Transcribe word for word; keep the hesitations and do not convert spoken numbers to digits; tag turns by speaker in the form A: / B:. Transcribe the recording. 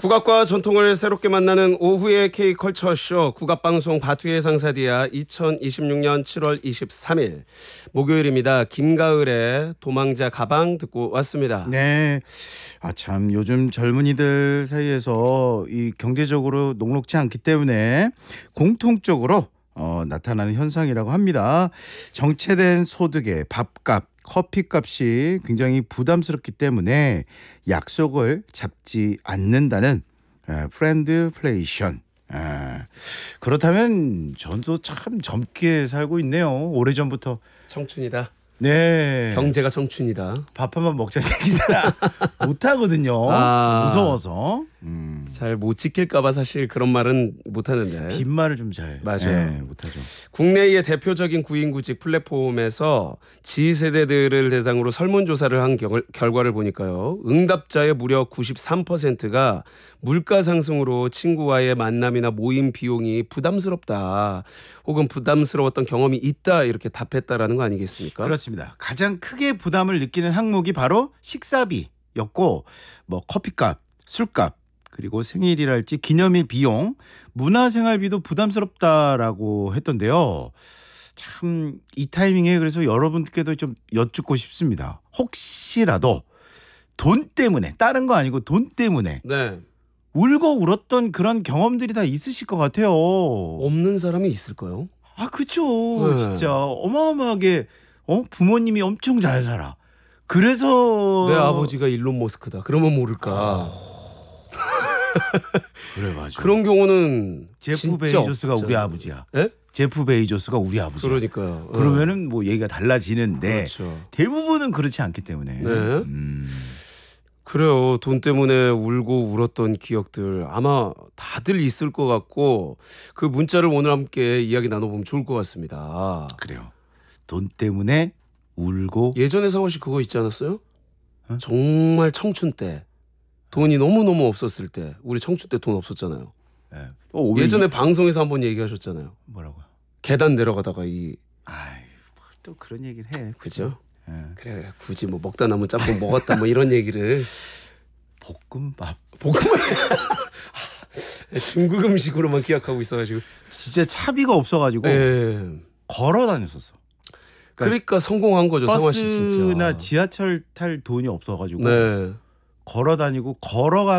A: 국악과 전통을 새롭게 만나는 오후의 K컬처쇼 국악방송 바투의 상사디아 이천이십육 년 칠월 이십삼일 목요일입니다. 김가을의 도망자 가방 듣고 왔습니다.
B: 네, 아 참 요즘 젊은이들 사이에서 이 경제적으로 녹록지 않기 때문에 공통적으로 어, 나타나는 현상이라고 합니다. 정체된 소득의 밥값, 커피값이 굉장히 부담스럽기 때문에 약속을 잡지 않는다는 에, 프렌드플레이션. 에, 그렇다면 전도 참 젊게 살고 있네요. 오래전부터.
A: 청춘이다.
B: 네.
A: 경제가 청춘이다.
B: 밥 한 번 먹자 얘기잖아. 못하거든요.
A: 아.
B: 무서워서. 음.
A: 잘 못 지킬까 봐 사실 그런 말은 못하는데.
B: 빈말을 좀 잘
A: 맞아요.
B: 네, 못하죠.
A: 국내의 대표적인 구인구직 플랫폼에서 G세대들을 대상으로 설문조사를 한 결, 결과를 보니까요. 응답자의 무려 구십삼 퍼센트가 물가 상승으로 친구와의 만남이나 모임 비용이 부담스럽다. 혹은 부담스러웠던 경험이 있다. 이렇게 답했다라는 거 아니겠습니까?
B: 그렇습니다. 가장 크게 부담을 느끼는 항목이 바로 식사비였고 뭐 커피값, 술값, 그리고 생일이랄지 기념일 비용, 문화생활비도 부담스럽다라고 했던데요. 참 이 타이밍에 그래서 여러분께도 좀 여쭙고 싶습니다. 혹시라도 돈 때문에, 다른 거 아니고 돈 때문에
A: 네.
B: 울고 울었던 그런 경험들이 다 있으실 것 같아요.
A: 없는 사람이 있을까요?
B: 아 그쵸.
A: 네.
B: 진짜 어마어마하게 어 부모님이 엄청 잘 살아. 그래서
A: 내 아버지가 일론 머스크다. 그러면 모를까.
B: 그래 맞아.
A: 그런 경우는
B: 제프
A: 진짜
B: 베이조스가
A: 없잖아요.
B: 우리 아버지야.
A: 예?
B: 제프 베이조스가 우리 아버지야.
A: 그러니까요. 어.
B: 그러면은 뭐 얘기가 달라지는데
A: 그렇죠.
B: 대부분은 그렇지 않기 때문에.
A: 네.
B: 음.
A: 그래요. 돈 때문에 울고 울었던 기억들 아마 다들 있을 것 같고 그 문자를 오늘 함께 이야기 나눠보면 좋을 것 같습니다.
B: 그래요. 돈 때문에 울고.
A: 예전에 상원 씨 그거 있지 않았어요?
B: 어?
A: 정말 청춘 때 돈이 너무너무 없었을 때 우리 청춘 때 돈 없었잖아요.
B: 예. 어, 왜
A: 예전에
B: 이-
A: 방송에서 한번 얘기하셨잖아요.
B: 뭐라고요?
A: 계단 내려가다가 이
B: 아이 또 그런 얘기를 해.
A: 그죠?
B: 예.
A: 그래 그래 굳이 뭐 먹다 남은 짬뽕 먹었다 뭐 이런 얘기를
B: 볶음밥.
A: 볶음을 중국 음식으로만 기억하고 있어가지고
B: 진짜 차비가 없어가지고
A: 예.
B: 걸어 다녔었어.
A: 그러니까 성공한 거죠 상화 씨
B: 버스나
A: 진짜.
B: 지하철 탈 돈이 없어가지고
A: 네.
B: 걸어 다니고 걸어가